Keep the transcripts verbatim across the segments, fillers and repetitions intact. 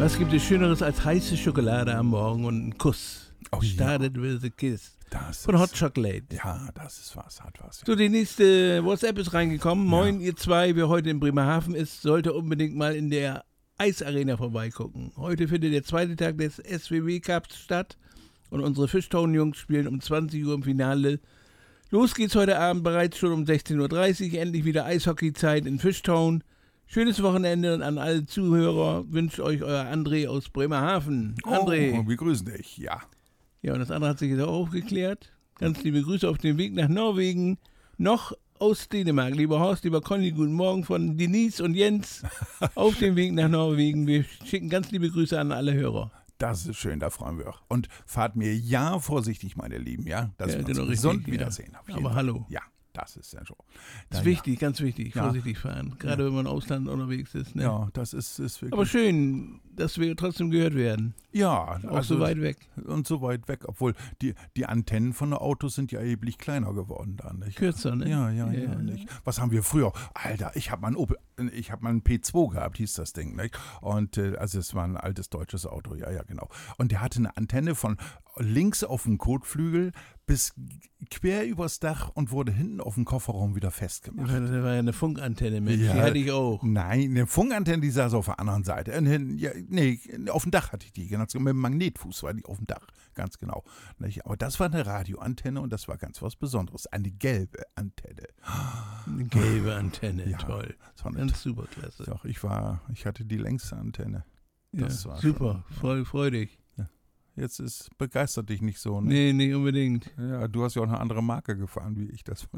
Was gibt es Schöneres als heiße Schokolade am Morgen und einen Kuss? Oh, Started ja. with a kiss. Das Von ist, Hot Chocolate. Ja, das ist was, hat was. Ja. So, die nächste WhatsApp ist reingekommen. Moin, ihr zwei, wer heute in Bremerhaven ist, sollte unbedingt mal in der Eisarena vorbeigucken. Heute findet der zweite Tag des S W W Cups statt und unsere Fishtown-Jungs spielen um zwanzig Uhr im Finale. Los geht's heute Abend bereits schon um sechzehn Uhr dreißig, endlich wieder Eishockeyzeit in Fishtown. Schönes Wochenende und an alle Zuhörer wünscht euch euer André aus Bremerhaven. André. Oh, wir grüßen dich, ja. Ja, und das andere hat sich jetzt auch aufgeklärt. Ganz liebe Grüße auf dem Weg nach Norwegen. Noch aus Dänemark. Lieber Horst, lieber Conny, guten Morgen von Denise und Jens auf dem Weg nach Norwegen. Wir schicken ganz liebe Grüße an alle Hörer. Das ist schön, da freuen wir auch. Und fahrt mir ja vorsichtig, meine Lieben, ja, dass Ja, wir uns genau, gesund richtig, wiedersehen. ja. Auf jeden Aber Fall. hallo. Ja, das ist ja so. Das ist Ja, wichtig, ganz wichtig. Ja. Vorsichtig fahren. Gerade Ja. wenn man im Ausland unterwegs ist. Ne? Ja, das ist, ist wirklich... Aber schön, dass wir trotzdem gehört werden. Ja, Auch so weit weg. Und so weit weg, obwohl die, die Antennen von den Autos sind ja erheblich kleiner geworden dann, nicht? Kürzer, ne? Ja, ja, ja, Ja. nicht? Was haben wir früher? Alter, ich habe mal ein Opel, ich habe mal ein P zwei gehabt, hieß das Ding, nicht? Und äh, also es war ein altes deutsches Auto, ja, ja, genau. Und der hatte eine Antenne von links auf dem Kotflügel bis quer übers Dach und wurde hinten auf dem Kofferraum wieder festgemacht. Das war ja eine Funkantenne, Mensch. Ja. Die hatte ich auch. Nein, eine Funkantenne, die saß auf der anderen Seite. Äh, Ja, nee, auf dem Dach hatte ich die. Ganz, mit dem Magnetfuß war die auf dem Dach. Ganz genau. Nicht? Aber das war eine Radioantenne und das war ganz was Besonderes. Eine gelbe Antenne. Eine gelbe Antenne, Ja, toll. das war eine Ganz super klasse. Doch, ich war, ich hatte die längste Antenne. Ja, Das war super, schon- freu, freu dich. Jetzt ist begeistert dich nicht so, ne? Nee, nicht unbedingt. Ja, du hast ja auch eine andere Marke gefahren, wie ich das.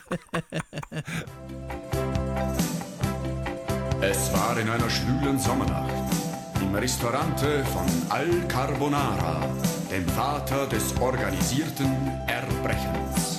Es war in einer schwülen Sommernacht im Ristorante von Al Carbonara, dem Vater des organisierten Erbrechens.